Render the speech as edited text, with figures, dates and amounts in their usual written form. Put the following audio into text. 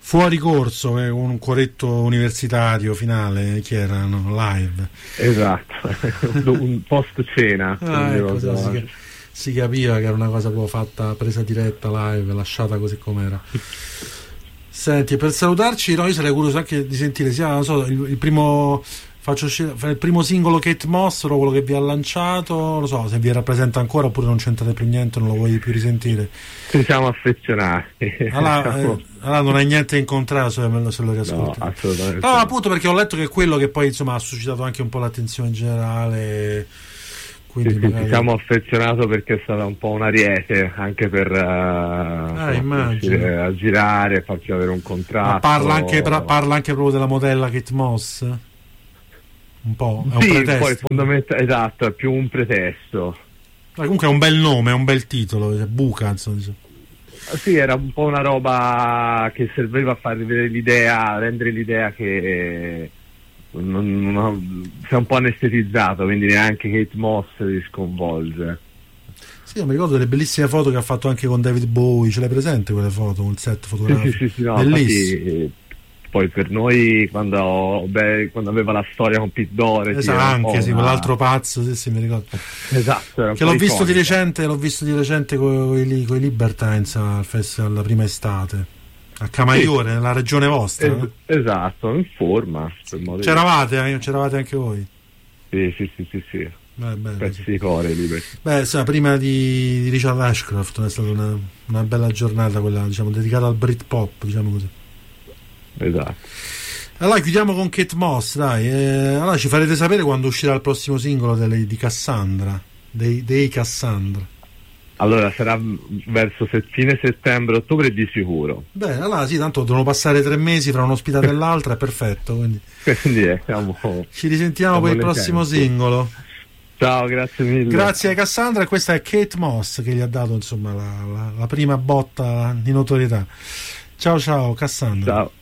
fuori corso, un coretto universitario finale, chi erano? Live. Esatto, un post cena. Ecco, si capiva che era una cosa proprio fatta, presa diretta live, lasciata così com'era. Senti, per salutarci, no, io sarei curioso anche di sentire sia, non so, il primo il primo singolo Kate Moss, o quello che vi ha lanciato, non so se vi rappresenta ancora oppure non c'entrate più niente, non lo vuoi più risentire. Ci siamo affezionati. Allora non hai niente in contrario se lo riascolti. No, assolutamente. No, appunto, perché ho letto che è quello che poi insomma ha suscitato anche un po' l'attenzione generale. Quindi sì, ci siamo affezionato perché è stata un po' un ariete anche per riuscire a girare, farci avere un contratto. Ma parla anche proprio della modella Kate Moss? Un po', è un pretesto. Poi esatto, è più un pretesto. Comunque è un bel nome, è un bel titolo, Buca, insomma. Sì, era un po' una roba che serviva a far rivedere l'idea, rendere l'idea che si è un po' anestetizzato, quindi neanche Kate Moss ti sconvolge. Sì, io mi ricordo delle bellissime foto che ha fatto anche con David Bowie, ce l'hai presente quelle foto, un set fotografico? Sì, no, bellissimo. Infatti, poi per noi quando aveva la storia con Pete Doherty, esatto, anche sì, quell'altro pazzo, sì, mi ricordo. Esatto, che l'ho visto di recente con i Libertines al festival la prima estate a Camaiore, nella regione vostra. Esatto, in forma. C'eravate anche voi? Sì. Pezzi di cuore Liberty. Prima di Richard Ashcroft è stata una bella giornata quella, diciamo, dedicata al Britpop, diciamo così. Esatto. Allora chiudiamo con Kate Moss, dai. Allora ci farete sapere quando uscirà il prossimo singolo di Cassandra, dei Cassandra. Allora sarà verso fine settembre-ottobre di sicuro. Beh, allora sì, tanto devono passare 3 mesi fra un'ospitata e l'altra, è perfetto. Quindi ci risentiamo per il prossimo singolo. Ciao, grazie mille. Grazie a Cassandra, questa è Kate Moss che gli ha dato insomma la prima botta di notorietà. Ciao Cassandra. Ciao.